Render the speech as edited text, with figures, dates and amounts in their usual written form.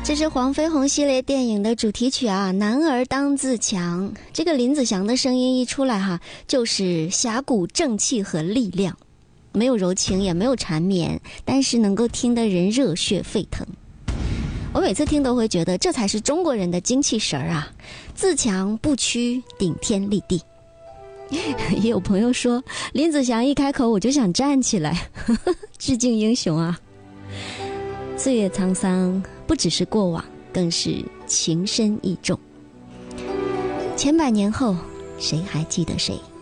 这是黄飞鸿系列电影的主题曲啊，男儿当自强。这个林子祥的声音一出来哈，就是侠骨正气和力量，没有柔情也没有缠绵，但是能够听得人热血沸腾。我每次听都会觉得这才是中国人的精气神儿啊，自强不屈，顶天立地。也有朋友说林子祥一开口我就想站起来，致敬英雄啊。岁月沧桑不只是过往，更是情深意重。千百年后，谁还记得谁？